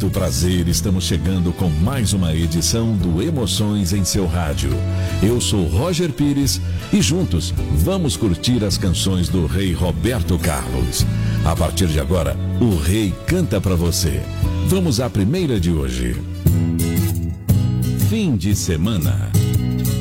muito prazer, estamos chegando com mais uma edição do Emoções em seu rádio. Eu sou Roger Pires e juntos vamos curtir as canções do rei Roberto Carlos. A partir de agora, o rei canta pra você. Vamos à primeira de hoje. Fim de semana.